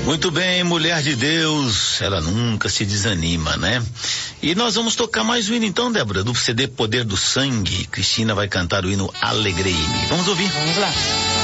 Muito bem, mulher de Deus, ela nunca se desanima, né? E nós vamos tocar mais um hino então, Débora, do CD Poder do Sangue. Cristina vai cantar o hino Alegrei-me. Vamos ouvir. Vamos lá.